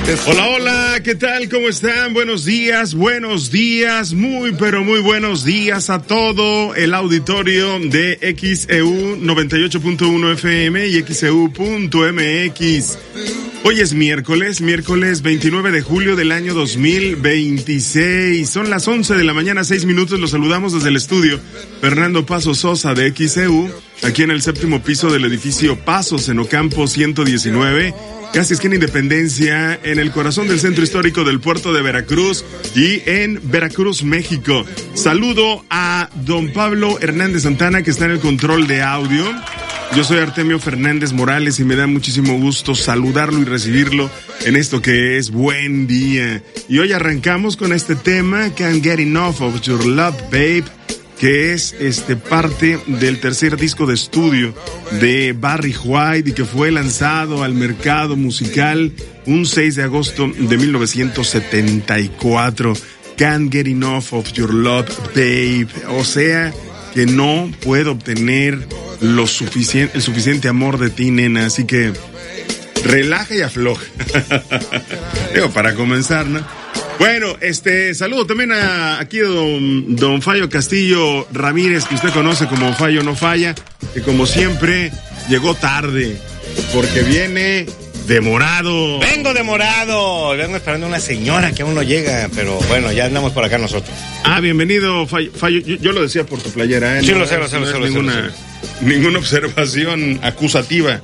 Hola, hola, ¿qué tal? ¿Cómo están? Buenos días, muy pero muy buenos días a todo el auditorio de XEU 98.1 FM y XEU.mx. Hoy es miércoles 29 de julio del año 2026. Son las 11 de la mañana, 6 minutos. Los saludamos desde el estudio Fernando Paso Sosa de XEU, aquí en el séptimo piso del edificio Pasos en Ocampo 119. Casi esquina Independencia, en el corazón del centro histórico del puerto de Veracruz y en Veracruz, México. Saludo a don Pablo Hernández Santana, que está en el control de audio. Yo soy Artemio Fernández Morales y me da muchísimo gusto saludarlo y recibirlo en esto que es Buen Día. Y hoy arrancamos con este tema, Can't Get Enough of Your Love, Babe, que es parte del tercer disco de estudio de Barry White y que fue lanzado al mercado musical un 6 de agosto de 1974. Can't Get Enough of Your Love, Babe. O sea, que no puedo obtener el suficiente amor de ti, nena. Así que relaja y afloja. Digo, para comenzar, ¿no? Bueno, saludo también aquí don Fallo Castillo Ramírez, que usted conoce como Fallo No Falla, que como siempre llegó tarde, porque viene demorado. Vengo esperando a una señora que aún no llega, pero bueno, ya andamos por acá nosotros. Bienvenido, Fallo. Yo lo decía por tu playera, ¿eh? Sí, lo sé. Ninguna observación acusativa.